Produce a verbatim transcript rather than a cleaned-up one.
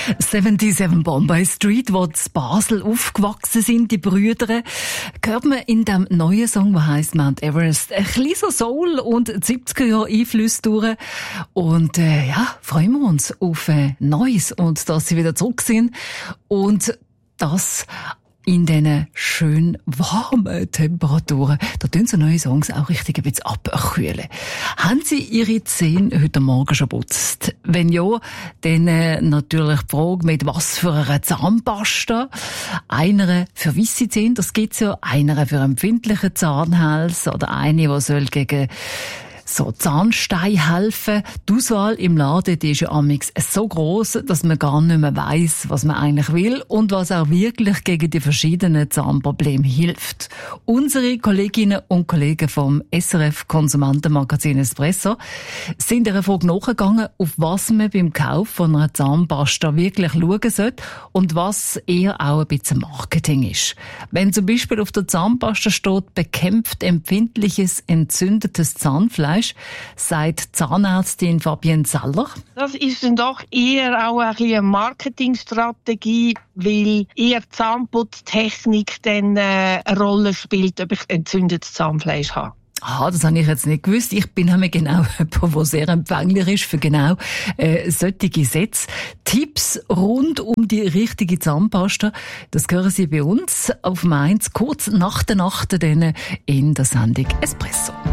siebenundsiebzig Bombay Street, wo in Basel aufgewachsen sind, die Brüder, hört man in dem neuen Song, der heisst Mount Everest, ein bisschen so Soul und siebziger Jahre Einflüsse durch. Und äh, ja, freuen wir uns auf äh, Neues und dass sie wieder zurück sind. Und das in diesen schön warmen Temperaturen. Da tun so neue Songs auch richtig ein bisschen abkühlen. Haben Sie Ihre Zähne heute Morgen schon putzt? Wenn ja, dann äh, natürlich die Frage, mit was für einer Zahnpasta? Einer für weisse Zähne, das gibt's ja. Einer für empfindlichen Zahnhals oder eine, die soll gegen so Zahnstein helfen. Die Auswahl im Laden, die ist ja amigs so gross, dass man gar nicht mehr weiss, was man eigentlich will und was auch wirklich gegen die verschiedenen Zahnprobleme hilft. Unsere Kolleginnen und Kollegen vom S R F Konsumentenmagazin Espresso sind der Frage nachgegangen, auf was man beim Kauf von einer Zahnpasta wirklich schauen sollte und was eher auch ein bisschen Marketing ist. Wenn zum Beispiel auf der Zahnpasta steht, bekämpft empfindliches, entzündetes Zahnfleisch, sagt Zahnärztin Fabienne Zeller. Das ist dann doch eher auch eine Marketingstrategie, weil eher Zahnputztechnik dann äh, eine Rolle spielt, ob ich entzündetes Zahnfleisch habe. Ah, das habe ich jetzt nicht gewusst. Ich bin nämlich genau jemand, der sehr empfänglich ist für genau äh, solche Sätze. Tipps rund um die richtige Zahnpasta, das hören Sie bei uns auf Mainz kurz nach der Nacht in der Sendung Espresso.